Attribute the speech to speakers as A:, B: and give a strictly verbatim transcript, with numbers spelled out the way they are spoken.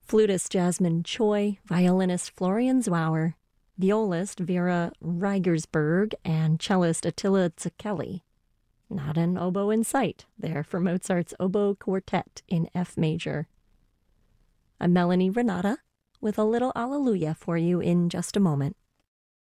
A: Flutist Jasmine Choi, violinist Florian Zwauer, violist Vera Reigersberg, and cellist Attila Zacchelli. Not an oboe in sight there for Mozart's oboe quartet in F major. I'm Melanie Renata with a little Alleluia for you in just a moment.